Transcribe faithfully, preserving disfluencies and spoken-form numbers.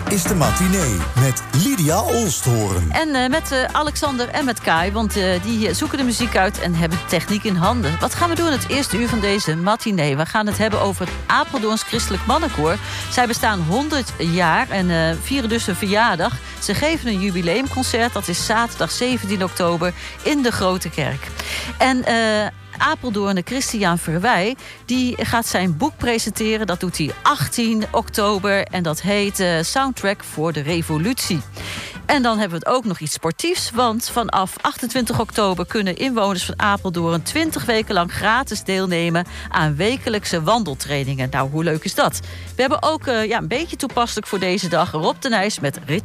is de matinee met Lydia Oosthoorn. En uh, met uh, Alexander en met Kai, want uh, die zoeken de muziek uit en hebben de techniek in handen. Wat gaan we doen het eerste uur van deze matinee? We gaan het hebben over het Apeldoorns Christelijk Mannenkoor. Zij bestaan honderd jaar en uh, vieren dus hun verjaardag. Ze geven een jubileumconcert, dat is zaterdag zeventien oktober in de Grote Kerk. En uh, Apeldoorn Christian Verwij, die gaat zijn boek presenteren. Dat doet hij achttien oktober en dat heet uh, Soundtrack voor de Revolutie. En dan hebben we het ook nog iets sportiefs, want vanaf achtentwintig oktober kunnen inwoners van Apeldoorn twintig weken lang gratis deelnemen aan wekelijkse wandeltrainingen. Nou, hoe leuk is dat? We hebben ook uh, ja, een beetje toepasselijk voor deze dag Rob de Nijs met Rit